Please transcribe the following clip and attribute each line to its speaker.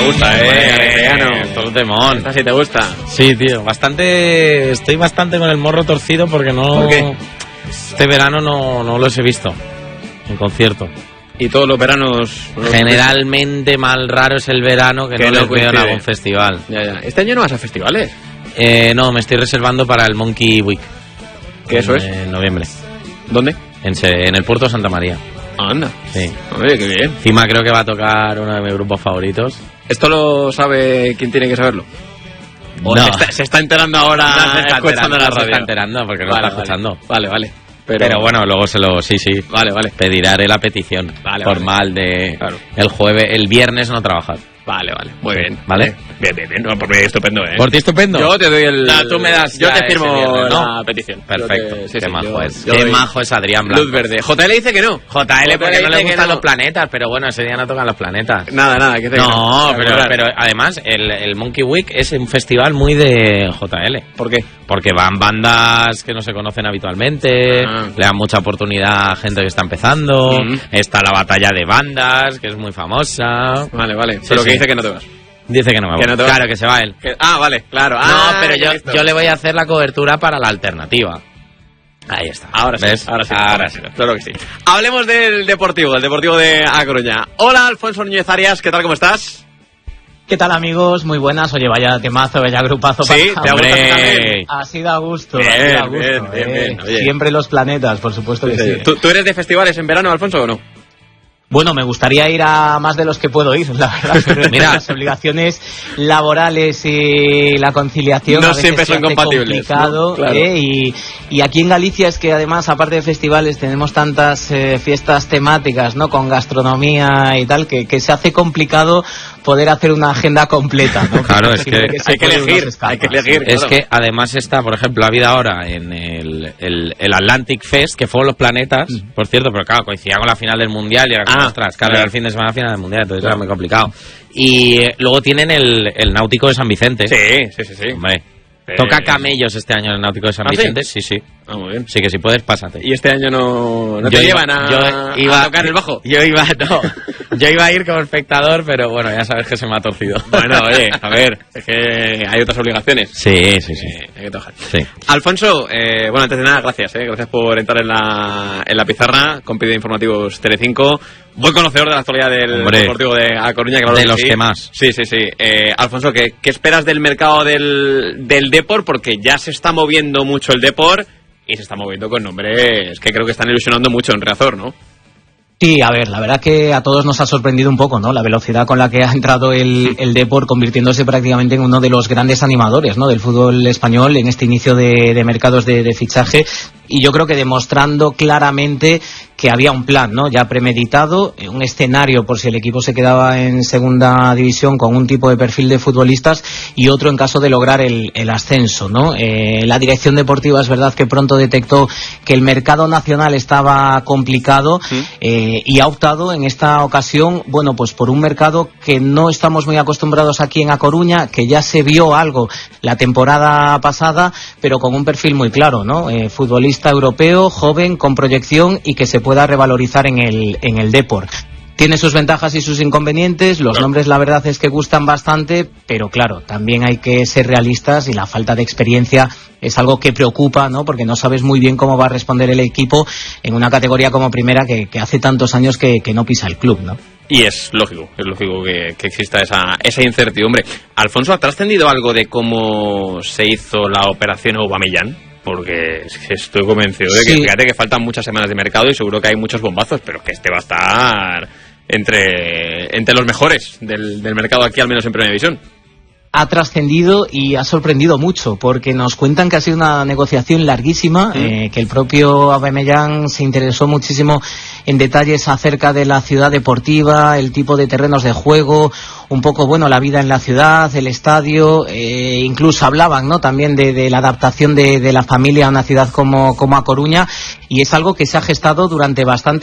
Speaker 1: gusta,
Speaker 2: Todo un temón.
Speaker 1: Esta sí te gusta.
Speaker 2: Sí, tío, estoy bastante con el morro torcido porque no...
Speaker 1: ¿Por qué?
Speaker 2: Este verano no los he visto en concierto.
Speaker 1: Y todos los veranos...
Speaker 2: Generalmente mal raro es el verano que no los veo en algún festival.
Speaker 1: Ya. ¿Este año no vas a festivales?
Speaker 2: No, me estoy reservando para el Monkey Week.
Speaker 1: ¿Qué eso es?
Speaker 2: En noviembre.
Speaker 1: ¿Dónde?
Speaker 2: En el Puerto de Santa María.
Speaker 1: Anda.
Speaker 2: Sí.
Speaker 1: Oye, qué bien.
Speaker 2: Encima creo que va a tocar uno de mis grupos favoritos.
Speaker 1: ¿Esto lo sabe quién tiene que saberlo?
Speaker 2: No.
Speaker 1: Se está enterando ahora escuchando la radio.
Speaker 2: Se está enterando porque lo está escuchando.
Speaker 1: Vale.
Speaker 2: Pero bueno, luego sí.
Speaker 1: Vale.
Speaker 2: Pediré la petición formal de el jueves, el viernes no trabajar.
Speaker 1: Vale. Muy bien.
Speaker 2: ¿Vale?
Speaker 1: Bien. No, por mí estupendo,
Speaker 2: ¿Por ti estupendo?
Speaker 1: Yo te doy el...
Speaker 2: tú me das...
Speaker 1: Yo te firmo
Speaker 2: viernes,
Speaker 1: la petición.
Speaker 2: Perfecto. Qué majo es.
Speaker 1: Qué majo
Speaker 2: es Adrián Blanco.
Speaker 1: Luz verde. JL dice que no.
Speaker 2: JL porque no le gustan los planetas, pero bueno, ese día no tocan los planetas.
Speaker 1: Nada. Que
Speaker 2: no, pero además el Monkey Week es un festival muy de JL.
Speaker 1: ¿Por qué?
Speaker 2: Porque van bandas que no se conocen habitualmente, le dan mucha oportunidad a gente que está empezando, está la batalla de bandas, que es muy famosa.
Speaker 1: Vale. Pero que dice que no te vas.
Speaker 2: Dice que no me voy. Claro, que se va él.
Speaker 1: Vale, claro.
Speaker 2: No, pero yo le voy a hacer la cobertura para la alternativa. Ahí está.
Speaker 1: Ahora sí.
Speaker 2: ¿Ves?
Speaker 1: Ahora sí. Claro que sí. Hablemos del Deportivo de A Coruña. Hola, Alfonso Núñez Arias, ¿qué tal, cómo estás?
Speaker 3: ¿Qué tal, amigos? Muy buenas. Oye, vaya temazo, vaya grupazo.
Speaker 1: Sí, te
Speaker 3: hombre. Así da gusto.
Speaker 1: Bien. Oye.
Speaker 3: Siempre los planetas, por supuesto que sí.
Speaker 1: ¿Tú eres de festivales en verano, Alfonso, o no?
Speaker 3: Bueno, me gustaría ir a más de los que puedo ir, la verdad. Pero mira, las obligaciones laborales y la conciliación
Speaker 1: no
Speaker 3: a veces
Speaker 1: siempre son compatibles.
Speaker 3: Complicado, ¿no? Claro. Y aquí en Galicia es que además, aparte de festivales, tenemos tantas fiestas temáticas, ¿no? Con gastronomía y tal, que se hace complicado poder hacer una agenda completa, ¿no?
Speaker 2: Claro, es que
Speaker 1: hay que elegir.
Speaker 2: Es que además está, por ejemplo, ha habido ahora en el Atlantic Fest, que fueron los planetas, por cierto, pero claro, coincidía con la final del Mundial y era como, ostras, claro, era el fin de semana final del Mundial, entonces era muy complicado. Y luego tienen el Náutico de San Vicente.
Speaker 1: Sí.
Speaker 2: Hombre, toca camellos este año en el Náutico de San Vicente. Sí.
Speaker 1: Muy bien.
Speaker 2: Sí, que si puedes, pásate.
Speaker 1: ¿Y este año no te llevan a tocar el bajo?
Speaker 2: Yo iba a ir como espectador, pero bueno, ya sabes que se me ha torcido.
Speaker 1: Bueno, oye, a ver, es que hay otras obligaciones.
Speaker 2: Sí.
Speaker 1: Hay que trabajar. Sí. Alfonso, bueno, antes de nada, gracias por entrar en la pizarra, compite de informativos Telecinco. Buen conocedor de la actualidad del Deportivo de A Coruña.
Speaker 2: De los que más.
Speaker 1: Sí. Alfonso, ¿qué esperas del mercado del Depor? Porque ya se está moviendo mucho el Depor y se está moviendo con nombres que creo que están ilusionando mucho en Riazor, ¿no?
Speaker 3: Sí, a ver, la verdad que a todos nos ha sorprendido un poco, ¿no? La velocidad con la que ha entrado el Depor, convirtiéndose prácticamente en uno de los grandes animadores, ¿no? Del fútbol español en este inicio de mercados de fichaje. Y yo creo que demostrando claramente que había un plan, ¿no? Ya premeditado, un escenario por si el equipo se quedaba en segunda división con un tipo de perfil de futbolistas y otro en caso de lograr el ascenso, ¿no? La dirección deportiva es verdad que pronto detectó que el mercado nacional estaba complicado y ha optado en esta ocasión, bueno, pues por un mercado que no estamos muy acostumbrados aquí en A Coruña, que ya se vio algo la temporada pasada, pero con un perfil muy claro, ¿no? Futbolista europeo, joven, con proyección y que se pueda revalorizar en el Depor. Tiene sus ventajas y sus inconvenientes, los nombres la verdad es que gustan bastante, pero claro, también hay que ser realistas y la falta de experiencia es algo que preocupa, ¿no? Porque no sabes muy bien cómo va a responder el equipo en una categoría como primera que hace tantos años que no pisa el club, ¿no?
Speaker 1: Y es lógico que exista esa incertidumbre. Alfonso, ¿ha trascendido algo de cómo se hizo la operación Aubameyang? Porque estoy convencido de que, fíjate que faltan muchas semanas de mercado y seguro que hay muchos bombazos, pero que este va a estar entre los mejores del mercado aquí, al menos en Primera División.
Speaker 3: Ha trascendido y ha sorprendido mucho, porque nos cuentan que ha sido una negociación larguísima, que el propio Aubameyang se interesó muchísimo en detalles acerca de la ciudad deportiva, el tipo de terrenos de juego, un poco, bueno, la vida en la ciudad, el estadio, incluso hablaban, ¿no? También de la adaptación de la familia a una ciudad como A Coruña, y es algo que se ha gestado durante bastante